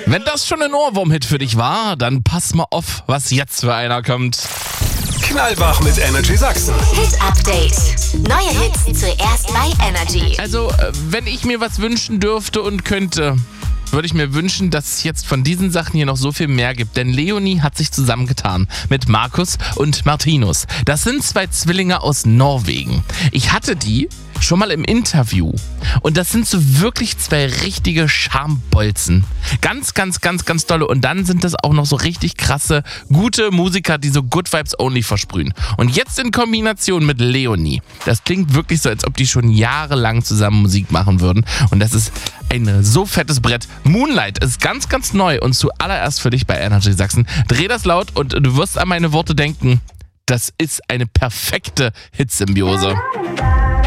Wenn das schon ein Ohrwurm-Hit für dich war, dann pass mal auf, was jetzt für einer kommt. Knallwach mit Energy Sachsen. Hit Update. Neue Hits zuerst bei Energy. Also, wenn ich mir was wünschen dürfte und könnte, würde ich mir wünschen, dass es jetzt von diesen Sachen hier noch so viel mehr gibt. Denn Leonie hat sich zusammengetan mit Markus und Martinus. Das sind 2 Zwillinge aus Norwegen. Ich hatte die schon mal im Interview. Und das sind so wirklich 2 richtige Schambolzen. Ganz, ganz, ganz, ganz dolle. Und dann sind das auch noch so richtig krasse, gute Musiker, die so Good Vibes Only versprühen. Und jetzt in Kombination mit Leonie. Das klingt wirklich so, als ob die schon jahrelang zusammen Musik machen würden. Und das ist ein so fettes Brett. Moonlight ist ganz, ganz neu und zuallererst für dich bei Energy Sachsen. Dreh das laut und du wirst an meine Worte denken. Das ist eine perfekte Hitsymbiose.